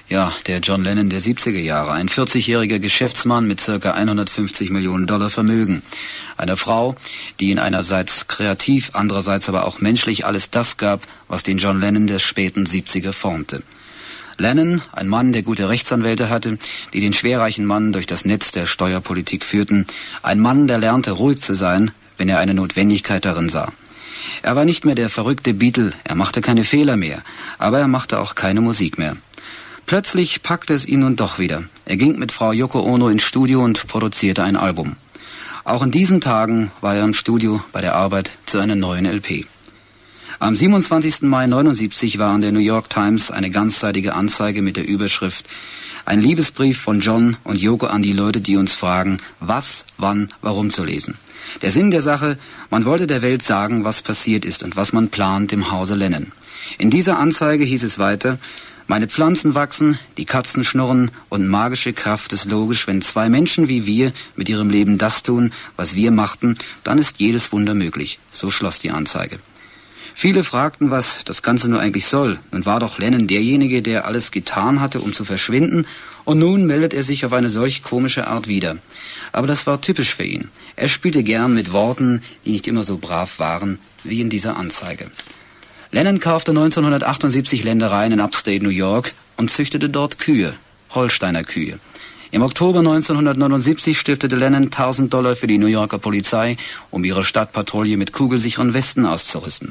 Ja, der John Lennon der 70er Jahre, ein 40-jähriger Geschäftsmann mit ca. 150 Millionen Dollar Vermögen. Eine Frau, die ihn einerseits kreativ, andererseits aber auch menschlich alles das gab, was den John Lennon der späten 70er formte. Lennon, ein Mann, der gute Rechtsanwälte hatte, die den schwerreichen Mann durch das Netz der Steuerpolitik führten. Ein Mann, der lernte, ruhig zu sein, wenn er eine Notwendigkeit darin sah. Er war nicht mehr der verrückte Beatle, er machte keine Fehler mehr, aber er machte auch keine Musik mehr. Plötzlich packte es ihn nun doch wieder. Er ging mit Frau Yoko Ono ins Studio und produzierte ein Album. Auch in diesen Tagen war er im Studio bei der Arbeit zu einer neuen LP. Am 27. Mai 1979 war in der New York Times eine ganzseitige Anzeige mit der Überschrift „Ein Liebesbrief von John und Yoko an die Leute, die uns fragen, was, wann, warum zu lesen." Der Sinn der Sache: Man wollte der Welt sagen, was passiert ist und was man plant im Hause Lennon. In dieser Anzeige hieß es weiter: Meine Pflanzen wachsen, die Katzen schnurren und magische Kraft ist logisch. Wenn zwei Menschen wie wir mit ihrem Leben das tun, was wir machten, dann ist jedes Wunder möglich. So schloss die Anzeige. Viele fragten, was das Ganze nur eigentlich soll. Nun war doch Lennon derjenige, der alles getan hatte, um zu verschwinden, und nun meldet er sich auf eine solch komische Art wieder. Aber das war typisch für ihn. Er spielte gern mit Worten, die nicht immer so brav waren, wie in dieser Anzeige. Lennon kaufte 1978 Ländereien in Upstate New York und züchtete dort Kühe, Holsteiner Kühe. Im Oktober 1979 stiftete Lennon $1000 für die New Yorker Polizei, um ihre Stadtpatrouille mit kugelsicheren Westen auszurüsten.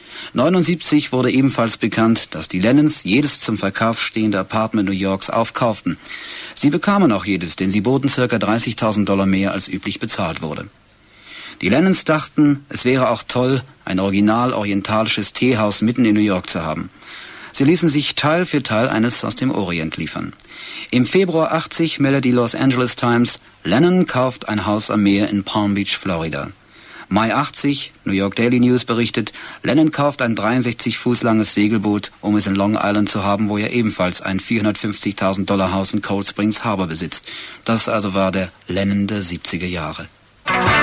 1979 wurde ebenfalls bekannt, dass die Lennons jedes zum Verkauf stehende Apartment New Yorks aufkauften. Sie bekamen auch jedes, denn sie boten ca. $30.000 mehr, als üblich bezahlt wurde. Die Lennons dachten, es wäre auch toll, ein original orientalisches Teehaus mitten in New York zu haben. Sie ließen sich Teil für Teil eines aus dem Orient liefern. Im Februar 80 meldet die Los Angeles Times: Lennon kauft ein Haus am Meer in Palm Beach, Florida. Mai 80, New York Daily News berichtet: Lennon kauft ein 63 Fuß langes Segelboot, um es in Long Island zu haben, wo er ebenfalls ein $450.000 Haus in Cold Springs Harbor besitzt. Das also war der Lennon der 70er Jahre.